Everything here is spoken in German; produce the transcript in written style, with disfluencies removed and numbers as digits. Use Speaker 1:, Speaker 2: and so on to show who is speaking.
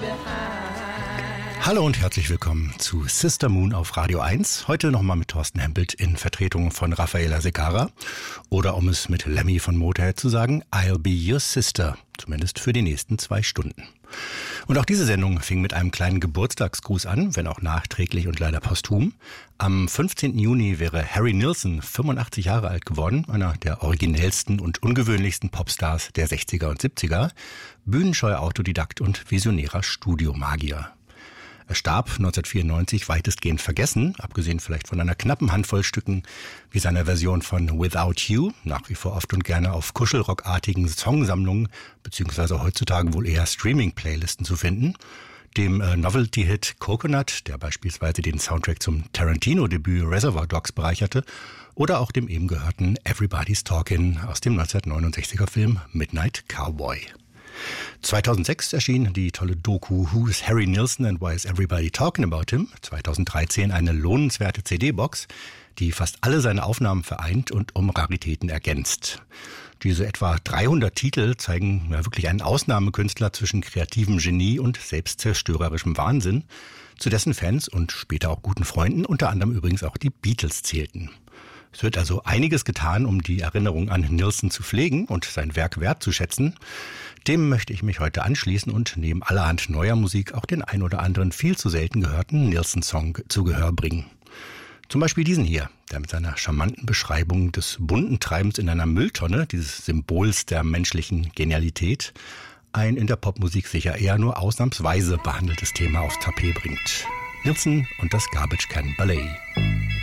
Speaker 1: Hallo und herzlich willkommen zu Sister Moon auf Radio 1. Heute nochmal mit Thorsten Hempelt in Vertretung von Raffaella Segarra. Oder um es mit Lemmy von Motorhead zu sagen, I'll be your sister. Zumindest für die nächsten 2 Stunden. Und auch diese Sendung fing mit einem kleinen Geburtstagsgruß an, wenn auch nachträglich und leider posthum. Am 15. Juni wäre Harry Nilsson 85 Jahre alt geworden, einer der originellsten und ungewöhnlichsten Popstars der 60er und 70er, bühnenscheuer Autodidakt und visionärer Studiomagier. Er starb 1994 weitestgehend vergessen, abgesehen vielleicht von einer knappen Handvoll Stücken wie seiner Version von Without You, nach wie vor oft und gerne auf kuschelrockartigen Songsammlungen beziehungsweise heutzutage wohl eher Streaming-Playlisten zu finden, dem Novelty-Hit Coconut, der beispielsweise den Soundtrack zum Tarantino-Debüt Reservoir Dogs bereicherte, oder auch dem eben gehörten Everybody's Talkin' aus dem 1969er Film Midnight Cowboy. 2006 erschien die tolle Doku Who's Harry Nilsson and Why is Everybody Talking About Him? 2013 eine lohnenswerte CD-Box, die fast alle seine Aufnahmen vereint und um Raritäten ergänzt. Diese etwa 300 Titel zeigen ja wirklich einen Ausnahmekünstler zwischen kreativem Genie und selbstzerstörerischem Wahnsinn, zu dessen Fans und später auch guten Freunden unter anderem übrigens auch die Beatles zählten. Es wird also einiges getan, um die Erinnerung an Nilsson zu pflegen und sein Werk wertzuschätzen. Dem möchte ich mich heute anschließen und neben allerhand neuer Musik auch den ein oder anderen viel zu selten gehörten Nilsson-Song zu Gehör bringen. Zum Beispiel diesen hier, der mit seiner charmanten Beschreibung des bunten Treibens in einer Mülltonne, dieses Symbols der menschlichen Genialität, ein in der Popmusik sicher eher nur ausnahmsweise behandeltes Thema aufs Tapet bringt. Nilsson und das Garbage Can Ballet.